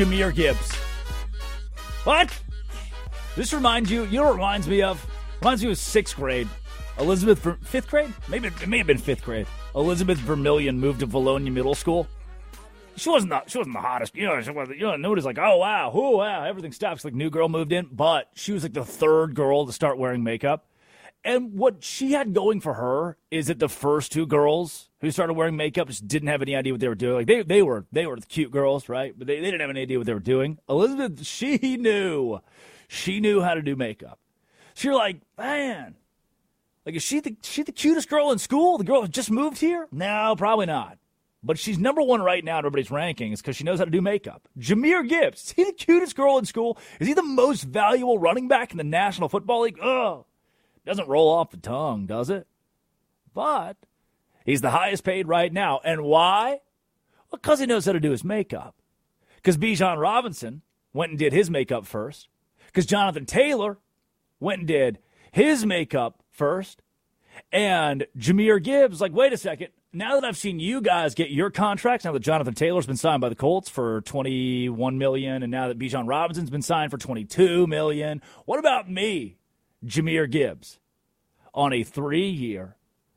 Jahmyr Gibbs. What? This reminds you, what it reminds me of? Reminds me of 6th grade. Elizabeth, 5th grade? Maybe it may have been 5th grade. Elizabeth Vermillion moved to Valonia Middle School. She wasn't the hottest. Nobody's like, oh, wow, everything stops. Like, new girl moved in. But she was like the 3rd girl to start wearing makeup. And what she had going for her is that the first 2 girls who started wearing makeup just didn't have any idea what they were doing. Like, they were the cute girls, right? But they didn't have any idea what they were doing. Elizabeth, she knew how to do makeup. So you're like, man, like, is she the cutest girl in school? The girl who just moved here? No, probably not. But she's number 1 right now in everybody's rankings because she knows how to do makeup. Jahmyr Gibbs, is he the cutest girl in school? Is he the most valuable running back in the National Football League? Oh, doesn't roll off the tongue, does it? But he's the highest paid right now. And why? Well, because he knows how to do his makeup. Because Bijan Robinson went and did his makeup first. Because Jonathan Taylor went and did his makeup first. And Jahmyr Gibbs, like, wait a second. Now that I've seen you guys get your contracts, now that Jonathan Taylor's been signed by the Colts for $21 million, and now that Bijan Robinson's been signed for $22 million, what about me, Jahmyr Gibbs, on a 3-year,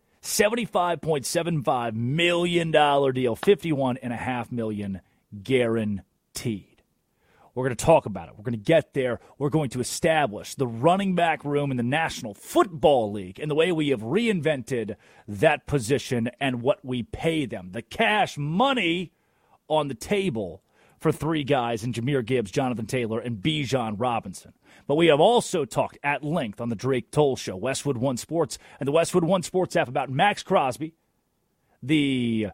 $75.75 million deal, $51.5 million guaranteed? We're going to talk about it. We're going to get there. We're going to establish the running back room in the National Football League and the way we have reinvented that position and what we pay them. The cash money on the table for 3 guys in Jahmyr Gibbs, Jonathan Taylor, and Bijan Robinson. But we have also talked at length on the Drake Toll Show, Westwood One Sports, and the Westwood One Sports app about Max Crosby, the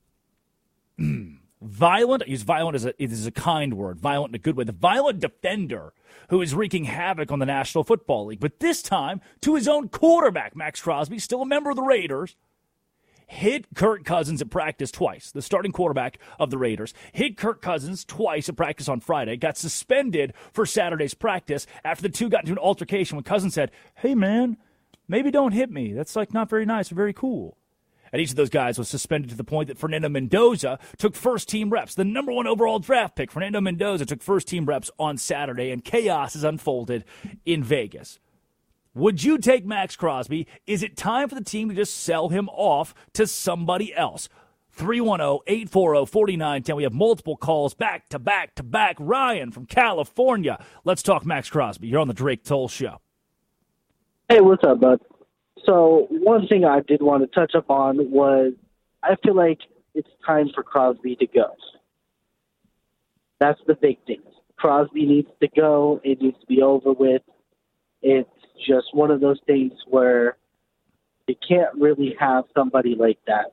violent, use violent as a kind word, violent in a good way, the violent defender who is wreaking havoc on the National Football League. But this time, to his own quarterback, Max Crosby, still a member of the Raiders, hit Kirk Cousins at practice twice. The starting quarterback of the Raiders hit Kirk Cousins twice at practice on Friday, got suspended for Saturday's practice after the two got into an altercation when Cousins said, hey, man, maybe don't hit me. That's, like, not very nice or very cool. And each of those guys was suspended to the point that Fernando Mendoza took first-team reps. The number 1 overall draft pick, Fernando Mendoza, took first-team reps on Saturday, and chaos has unfolded in Vegas. Would you take Max Crosby? Is it time for the team to just sell him off to somebody else? 310-840-4910. We have multiple calls back to back to back. Ryan from California. Let's talk Max Crosby. You're on the Drake Toll Show. Hey, what's up, bud? So one thing I did want to touch up on was I feel like it's time for Crosby to go. That's the big thing. Crosby needs to go. It needs to be over with. It's just one of those things where you can't really have somebody like that.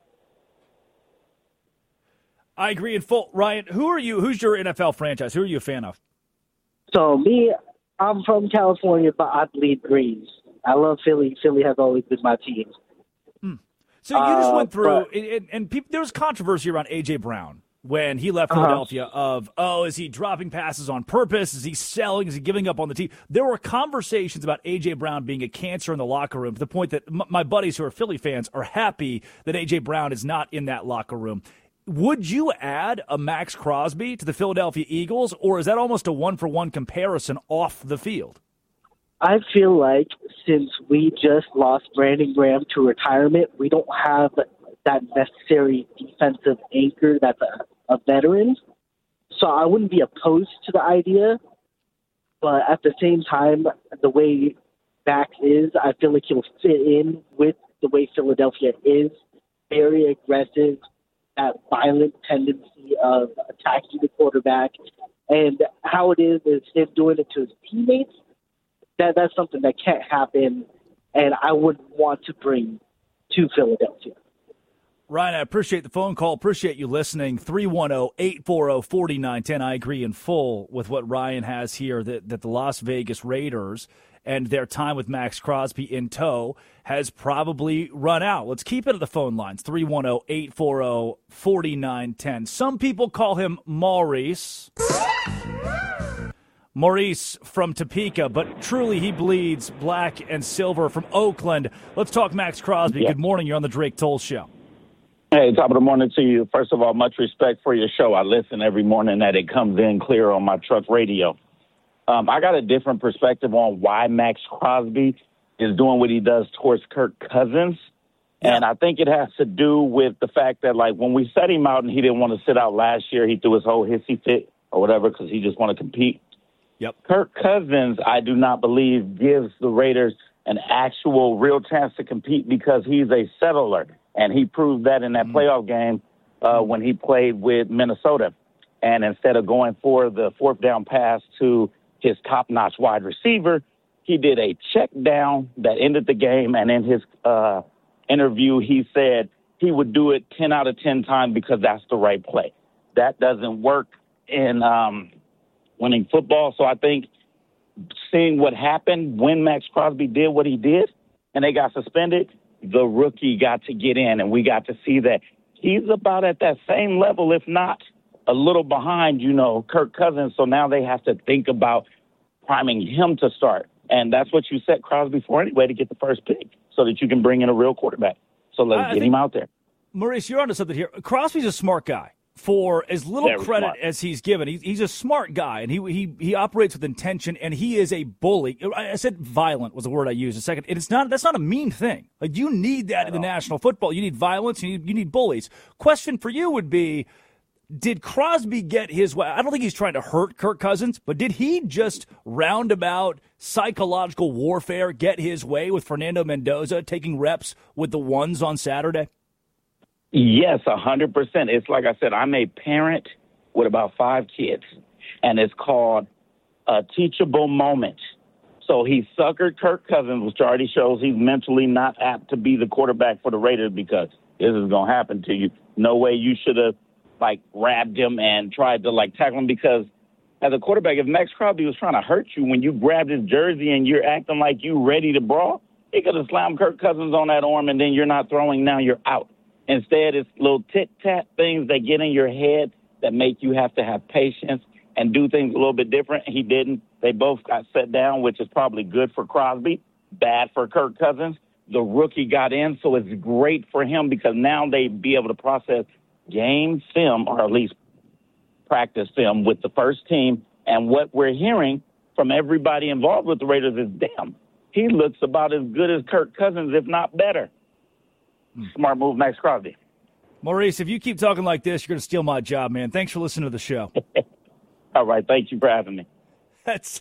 I agree in full. Ryan, who are you? Who's your NFL franchise? Who are you a fan of? So me, I'm from California, but I bleed green. I love Philly. Philly has always been my team. So you just went through, and people, there was controversy around A.J. Brown when he left Philadelphia of, is he dropping passes on purpose? Is he selling? Is he giving up on the team? There were conversations about A.J. Brown being a cancer in the locker room to the point that my buddies who are Philly fans are happy that A.J. Brown is not in that locker room. Would you add a Max Crosby to the Philadelphia Eagles, or is that almost a one-for-one comparison off the field? I feel like since we just lost Brandon Graham to retirement, we don't have that necessary defensive anchor that's a veteran. So I wouldn't be opposed to the idea. But at the same time, the way Max is, I feel like he'll fit in with the way Philadelphia is. Very aggressive, that violent tendency of attacking the quarterback. And how it is him doing it to his teammates. That's something that can't happen, and I wouldn't want to bring to Philadelphia. Ryan, I appreciate the phone call. Appreciate you listening. 310-840-4910. I agree in full with what Ryan has here, that the Las Vegas Raiders and their time with Max Crosby in tow has probably run out. Let's keep it at the phone lines, 310-840-4910. Some people call him Maurice. Maurice from Topeka, but truly he bleeds black and silver from Oakland. Let's talk Max Crosby. Yeah. Good morning. You're on the Drake Toll Show. Hey, top of the morning to you. First of all, much respect for your show. I listen every morning that it comes in clear on my truck radio. I got a different perspective on why Max Crosby is doing what he does towards Kirk Cousins. Yeah. And I think it has to do with the fact that, like, when we set him out and he didn't want to sit out last year, he threw his whole hissy fit or whatever because he just want to compete. Yep. Kirk Cousins, I do not believe, gives the Raiders an actual real chance to compete because he's a settler. And he proved that in that playoff game when he played with Minnesota. And instead of going for the fourth down pass to his top-notch wide receiver, he did a check down that ended the game. And in his interview, he said he would do it 10 out of 10 times because that's the right play. That doesn't work in winning football. So I think seeing what happened when Max Crosby did what he did and they got suspended, the rookie got to get in, and we got to see that he's about at that same level, if not a little behind, Kirk Cousins. So now they have to think about priming him to start. And that's what you set Crosby for anyway, to get the first pick so that you can bring in a real quarterback. So let's get him out there. Maurice, you're onto something here. Crosby's a smart guy. For as little credit as he's given, he's a smart guy, and he operates with intention, and he is a bully. I said violent was the word I used a second. And that's not a mean thing. Like, you need that in the National Football. You need violence, you need bullies. Question for you would be, did Crosby get his way? I don't think he's trying to hurt Kirk Cousins, but did he just roundabout psychological warfare get his way with Fernando Mendoza taking reps with the ones on Saturday? Yes, 100%. It's like I said, I'm a parent with about 5 kids, and it's called a teachable moment. So he suckered Kirk Cousins, which already shows he's mentally not apt to be the quarterback for the Raiders because this is going to happen to you. No way you should have, grabbed him and tried to, tackle him because as a quarterback, if Max Crosby was trying to hurt you when you grabbed his jersey and you're acting like you ready to brawl, he could have slammed Kirk Cousins on that arm, and then you're not throwing, now you're out. Instead, it's little tit-tat things that get in your head that make you have to have patience and do things a little bit different. He didn't. They both got set down, which is probably good for Crosby, bad for Kirk Cousins. The rookie got in, so it's great for him because now they be able to process game film, or at least practice film, with the first team. And what we're hearing from everybody involved with the Raiders is, damn, he looks about as good as Kirk Cousins, if not better. Smart move, Max Crosby. Maurice, if you keep talking like this, you're going to steal my job, man. Thanks for listening to the show. All right. Thank you for having me. That's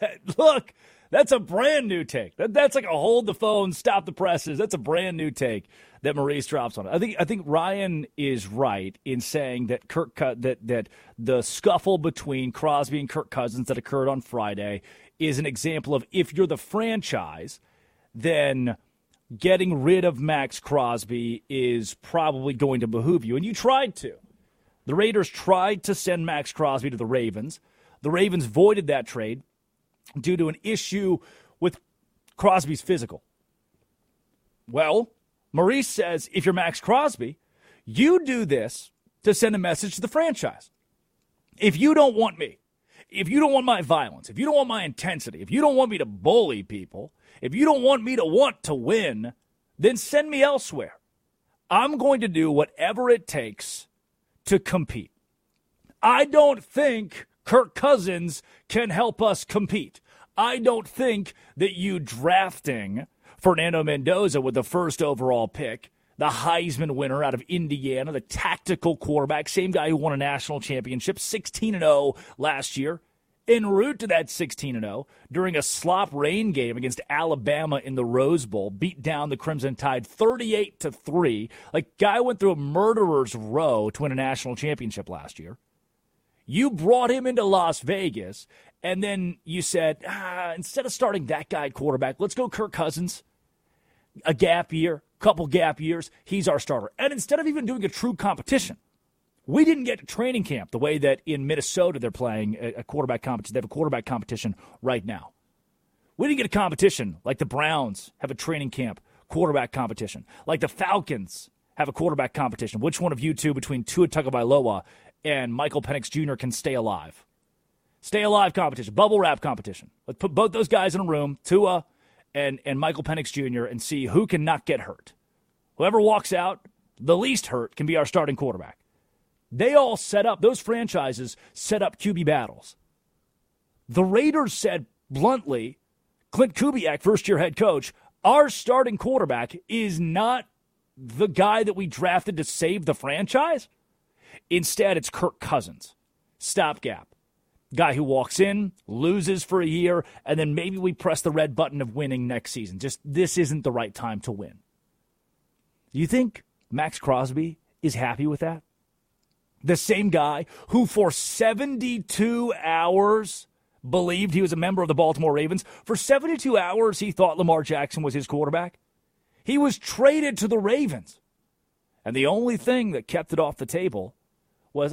a brand new take. That's like a hold the phone, stop the presses. That's a brand new take that Maurice drops on it. I think Ryan is right in saying that that the scuffle between Crosby and Kirk Cousins that occurred on Friday is an example of, if you're the franchise, then getting rid of Max Crosby is probably going to behoove you. And you tried to. The Raiders tried to send Max Crosby to the Ravens. The Ravens voided that trade due to an issue with Crosby's physical. Well, Maurice says, if you're Max Crosby, you do this to send a message to the franchise. If you don't want me, if you don't want my violence, if you don't want my intensity, if you don't want me to bully people, if you don't want me to want to win, then send me elsewhere. I'm going to do whatever it takes to compete. I don't think Kirk Cousins can help us compete. I don't think that you drafting Fernando Mendoza with the first overall pick, the Heisman winner out of Indiana, the tactical quarterback, same guy who won a national championship, 16-0 last year, en route to that 16-0 during a slop rain game against Alabama in the Rose Bowl, beat down the Crimson Tide 38-3. Guy went through a murderer's row to win a national championship last year. You brought him into Las Vegas, and then you said, instead of starting that guy at quarterback, let's go Kirk Cousins. A gap year, couple gap years, he's our starter. And instead of even doing a true competition, we didn't get to training camp the way that in Minnesota they're playing a quarterback competition. They have a quarterback competition right now. We didn't get a competition like the Browns have a training camp quarterback competition, like the Falcons have a quarterback competition. Which one of you two between Tua Tagovailoa and Michael Penix Jr. can stay alive? Stay alive competition, bubble wrap competition. Let's put both those guys in a room, Tua and Michael Penix Jr., and see who can not get hurt. Whoever walks out the least hurt, can be our starting quarterback. They all set up, those franchises set up QB battles. The Raiders said bluntly, Clint Kubiak, first-year head coach, our starting quarterback is not the guy that we drafted to save the franchise. Instead, it's Kirk Cousins. Stopgap. Guy who walks in, loses for a year, and then maybe we press the red button of winning next season. Just this isn't the right time to win. Do you think Max Crosby is happy with that? The same guy who for 72 hours believed he was a member of the Baltimore Ravens. For 72 hours, he thought Lamar Jackson was his quarterback. He was traded to the Ravens. And the only thing that kept it off the table was,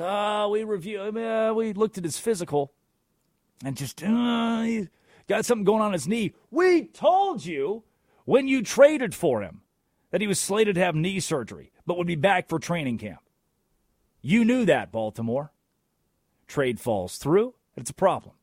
we looked at his physical and just, he got something going on his knee. We told you when you traded for him that he was slated to have knee surgery, but would be back for training camp. You knew that, Baltimore. Trade falls through, and it's a problem.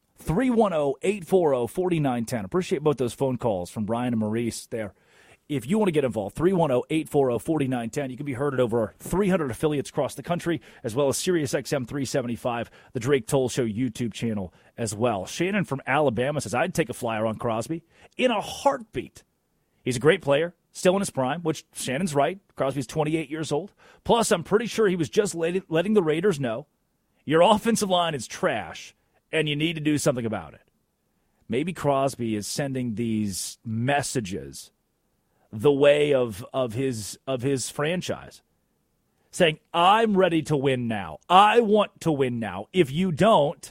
310-840-4910. Appreciate both those phone calls from Brian and Maurice there. If you want to get involved, 310-840-4910. You can be heard at over 300 affiliates across the country, as well as SiriusXM 375, the Drake Toll Show YouTube channel as well. Shannon from Alabama says, I'd take a flyer on Crosby in a heartbeat. He's a great player, still in his prime, which Shannon's right. Crosby's 28 years old. Plus, I'm pretty sure he was just letting the Raiders know your offensive line is trash, and you need to do something about it. Maybe Crosby is sending these messages the way of his franchise, saying, I'm ready to win now. I want to win now. If you don't,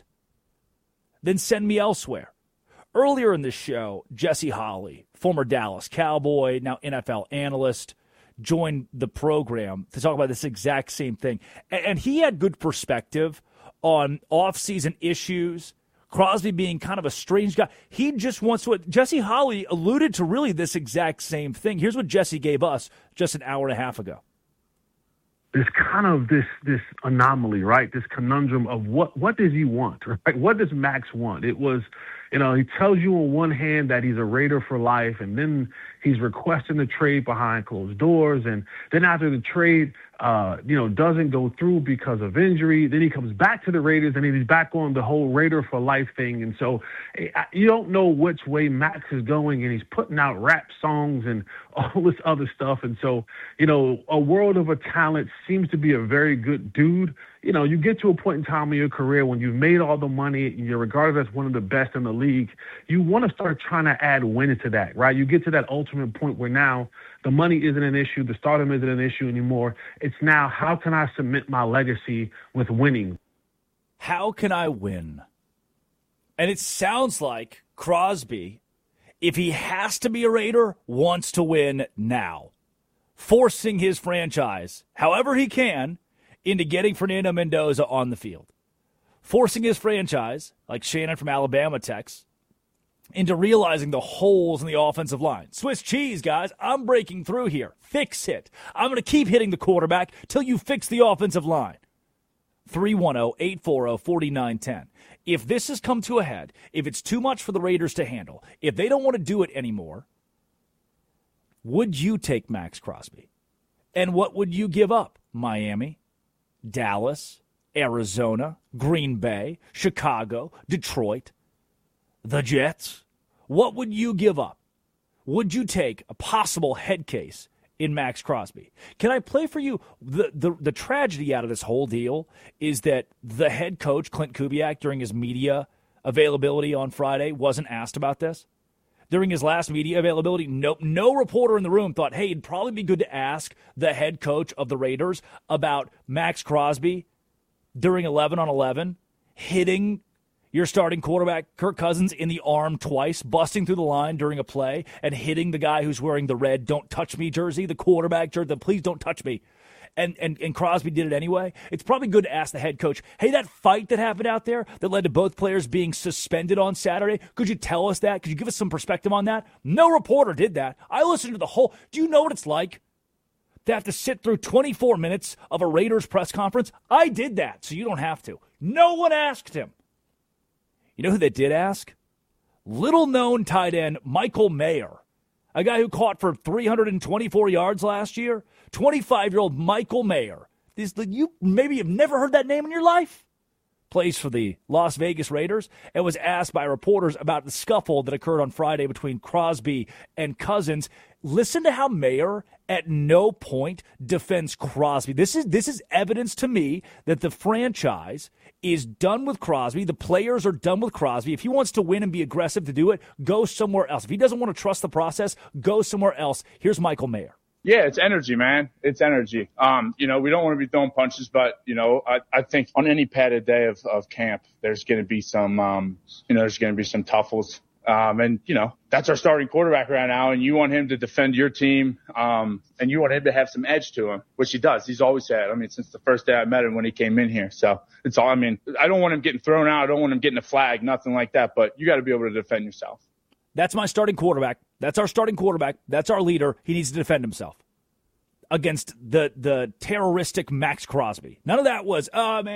then send me elsewhere. Earlier in the show, Jesse Holley, former Dallas Cowboy, now NFL analyst, joined the program to talk about this exact same thing. And he had good perspective on offseason issues, Crosby being kind of a strange guy. He just wants to. Jesse Holley alluded to really this exact same thing. Here's what Jesse gave us just an hour and a half ago. There's kind of this anomaly, right? This conundrum of what does he want, right? What does Max want? It was, he tells you on one hand that he's a Raider for life, and then he's requesting the trade behind closed doors, and then after the trade, doesn't go through because of injury, then he comes back to the Raiders, and he's back on the whole Raider for life thing, and so you don't know which way Max is going, and he's putting out rap songs and all this other stuff, and so, a world of a talent seems to be a very good dude. You get to a point in time in your career when you've made all the money and you're regarded as one of the best in the league, you want to start trying to add wins to that, right? You get to that ultimate point where now the money isn't an issue, the stardom isn't an issue anymore. It's now, how can I cement my legacy with winning? How can I win? And it sounds like Crosby, if he has to be a Raider, wants to win now, forcing his franchise, however he can, into getting Fernando Mendoza on the field. Forcing his franchise, like Shannon from Alabama texts, into realizing the holes in the offensive line. Swiss cheese, guys. I'm breaking through here. Fix it. I'm going to keep hitting the quarterback till you fix the offensive line. 310-840-4910. If this has come to a head, if it's too much for the Raiders to handle, if they don't want to do it anymore, would you take Max Crosby? And what would you give up? Miami, Dallas, Arizona, Green Bay, Chicago, Detroit, the Jets. What would you give up? Would you take a possible head case in Max Crosby? Can I play for you? The tragedy out of this whole deal is that the head coach, Clint Kubiak, during his media availability on Friday, wasn't asked about this. During his last media availability, no reporter in the room thought, hey, it'd probably be good to ask the head coach of the Raiders about Max Crosby during 11-on-11, hitting your starting quarterback, Kirk Cousins, in the arm twice, busting through the line during a play, and hitting the guy who's wearing the red "Don't Touch Me" jersey, the quarterback jersey, the "Please Don't Touch Me." And Crosby did it anyway. It's probably good to ask the head coach, hey, that fight that happened out there that led to both players being suspended on Saturday, could you tell us that? Could you give us some perspective on that? No reporter did that. I listened to the whole. Do you know what it's like to have to sit through 24 minutes of a Raiders press conference? I did that, so you don't have to. No one asked him. You know who they did ask? Little-known tight end Michael Mayer. A guy who caught for 324 yards last year. 25-year-old Michael Mayer. You maybe have never heard that name in your life. Plays for the Las Vegas Raiders and was asked by reporters about the scuffle that occurred on Friday between Crosby and Cousins. Listen to how Mayer at no point defends Crosby. This is evidence to me that the franchise is done with Crosby. The players are done with Crosby. If he wants to win and be aggressive to do it, go somewhere else. If he doesn't want to trust the process, go somewhere else. Here's Michael Mayer. Yeah, it's energy, man. It's energy. We don't want to be throwing punches, but, I think on any padded day of camp, there's going to be some, tuffles. That's our starting quarterback right now, and you want him to defend your team, and you want him to have some edge to him, which he does. He's always had. Since the first day I met him when he came in here. So it's all, I don't want him getting thrown out. I don't want him getting a flag, nothing like that, but you got to be able to defend yourself. That's my starting quarterback. That's our starting quarterback. That's our leader. He needs to defend himself against the terroristic Max Crosby. None of that was,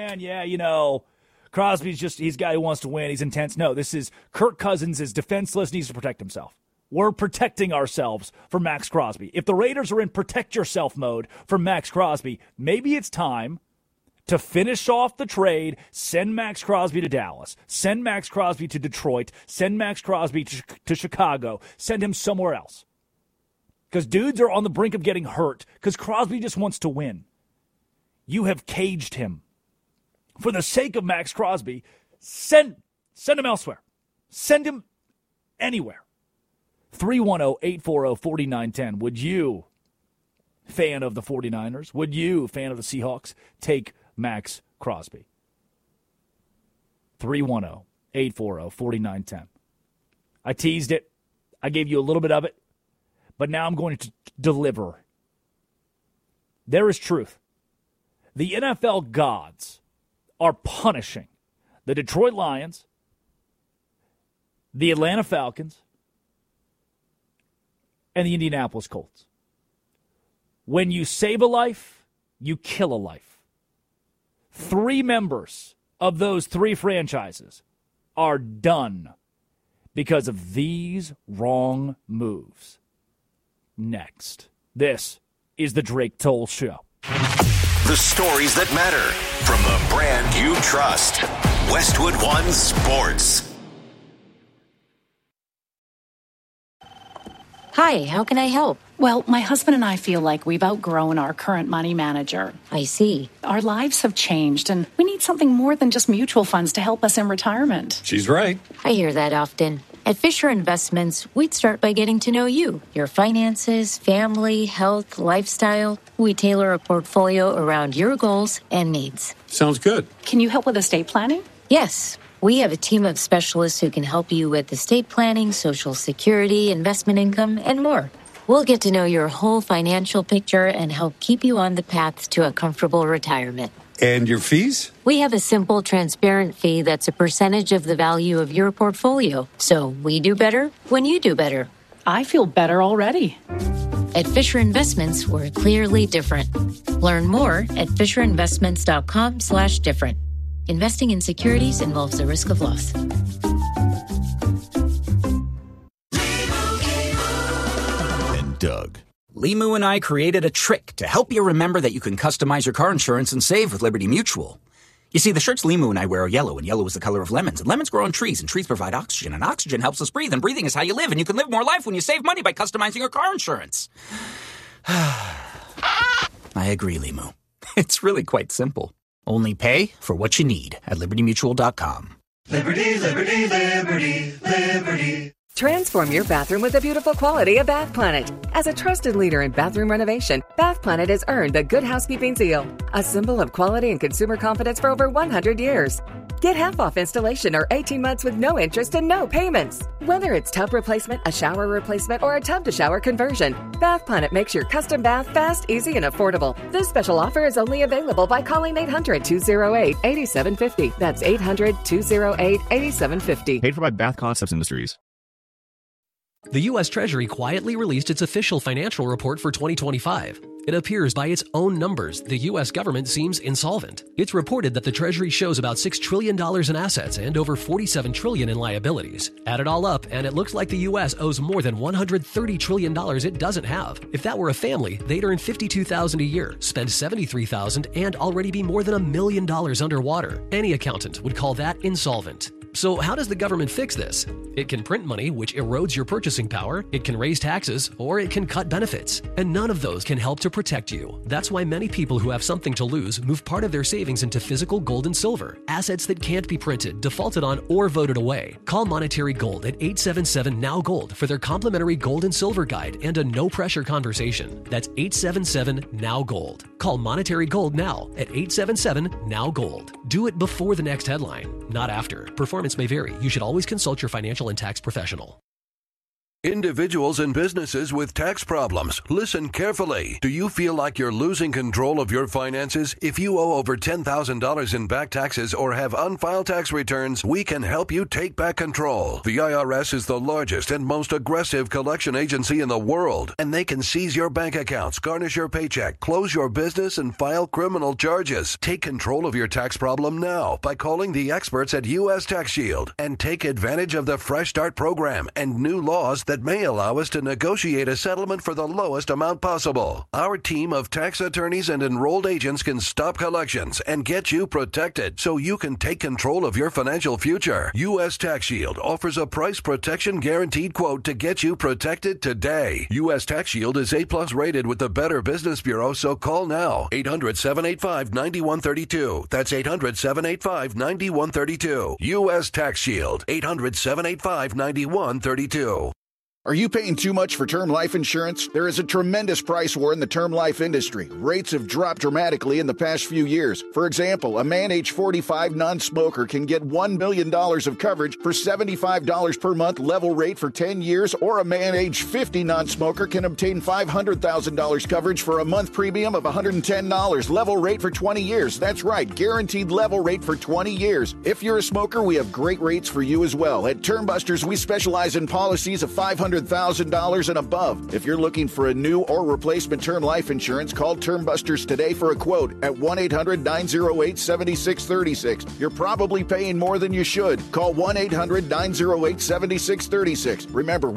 Crosby's he's a guy who wants to win. He's intense. No, this is Kirk Cousins is defenseless, needs to protect himself. We're protecting ourselves for Max Crosby. If the Raiders are in protect yourself mode for Max Crosby, maybe it's time to finish off the trade, send Max Crosby to Dallas, send Max Crosby to Detroit, send Max Crosby to Chicago, send him somewhere else. Because dudes are on the brink of getting hurt because Crosby just wants to win. You have caged him. For the sake of Max Crosby, send him elsewhere. Send him anywhere. 310-840-4910. Would you, fan of the 49ers, would you, fan of the Seahawks, take Max Crosby? 310-840-4910. I teased it. I gave you a little bit of it. But now I'm going to deliver. There is truth. The NFL gods are punishing the Detroit Lions, the Atlanta Falcons, and the Indianapolis Colts. When you save a life, you kill a life. 3 members of those 3 franchises are done because of these wrong moves. Next, this is the Drake Toll Show. The stories that matter from the brand you trust. Westwood One Sports. Hi, how can I help? Well, my husband and I feel like we've outgrown our current money manager. I see. Our lives have changed, and we need something more than just mutual funds to help us in retirement. She's right. I hear that often. At Fisher Investments, we'd start by getting to know you, your finances, family, health, lifestyle. We tailor a portfolio around your goals and needs. Sounds good. Can you help with estate planning? Yes. We have a team of specialists who can help you with estate planning, Social Security, investment income, and more. We'll get to know your whole financial picture and help keep you on the path to a comfortable retirement. And your fees? We have a simple, transparent fee that's a percentage of the value of your portfolio. So we do better when you do better. I feel better already. At Fisher Investments, we're clearly different. Learn more at FisherInvestments.com/different. Investing in securities involves the risk of loss. And Doug. Limu and I created a trick to help you remember that you can customize your car insurance and save with Liberty Mutual. You see, the shirts Limu and I wear are yellow, and yellow is the color of lemons. And lemons grow on trees, and trees provide oxygen, and oxygen helps us breathe, and breathing is how you live, and you can live more life when you save money by customizing your car insurance. I agree, Limu. It's really quite simple. Only pay for what you need at LibertyMutual.com. Liberty, liberty, liberty, liberty. Transform your bathroom with the beautiful quality of Bath Planet. As a trusted leader in bathroom renovation, Bath Planet has earned the Good Housekeeping Seal, a symbol of quality and consumer confidence for over 100 years. Get half off installation or 18 months with no interest and no payments. Whether it's tub replacement, a shower replacement, or a tub-to-shower conversion, Bath Planet makes your custom bath fast, easy, and affordable. This special offer is only available by calling 800-208-8750. That's 800-208-8750. Paid for by Bath Concepts Industries. The U.S. Treasury quietly released its official financial report for 2025. It appears by its own numbers, the U.S. government seems insolvent. It's reported that the Treasury shows about $6 trillion in assets and over $47 trillion in liabilities. Add it all up, and it looks like the U.S. owes more than $130 trillion it doesn't have. If that were a family, they'd earn $52,000 a year, spend $73,000, and already be more than $1 million underwater. Any accountant would call that insolvent. So how does the government fix this? It can print money, which erodes your purchasing power, it can raise taxes, or it can cut benefits. And none of those can help to protect you. That's why many people who have something to lose move part of their savings into physical gold and silver, assets that can't be printed, defaulted on, or voted away. Call Monetary Gold at 877-NOW-GOLD for their complimentary gold and silver guide and a no-pressure conversation. That's 877-NOW-GOLD. Call Monetary Gold now at 877-NOW-GOLD. Do it before the next headline, not after. Performance may vary. You should always consult your financial and tax professional. Individuals and businesses with tax problems, listen carefully. Do you feel like you're losing control of your finances? If you owe over $10,000 in back taxes or have unfiled tax returns, we can help you take back control. The IRS is the largest and most aggressive collection agency in the world, and they can seize your bank accounts, garnish your paycheck, close your business, and file criminal charges. Take control of your tax problem now by calling the experts at U.S. Tax Shield and take advantage of the Fresh Start program and new laws that may allow us to negotiate a settlement for the lowest amount possible. Our team of tax attorneys and enrolled agents can stop collections and get you protected so you can take control of your financial future. U.S. Tax Shield offers a price protection guaranteed quote to get you protected today. U.S. Tax Shield is A+ rated with the Better Business Bureau, so call now. 800-785-9132. That's 800-785-9132. U.S. Tax Shield. 800-785-9132. Are you paying too much for term life insurance? There is a tremendous price war in the term life industry. Rates have dropped dramatically in the past few years. For example, a man age 45 non-smoker can get $1 million of coverage for $75 per month level rate for 10 years, or a man age 50 non-smoker can obtain $500,000 coverage for a month premium of $110 level rate for 20 years. That's right, guaranteed level rate for 20 years. If you're a smoker, we have great rates for you as well. At Term Busters, we specialize in policies of $500,000 and above. If you're looking for a new or replacement term life insurance, call Term Busters today for a quote at 1-800-908-7636. You're probably paying more than you should. Call 1-800-908-7636. Remember,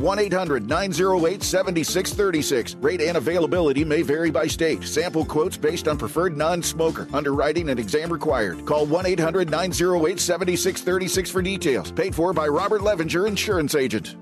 1-800-908-7636. Rate and availability may vary by state. Sample quotes based on preferred non-smoker. Underwriting and exam required. Call 1-800-908-7636 for details. Paid for by Robert Levinger, Insurance Agent.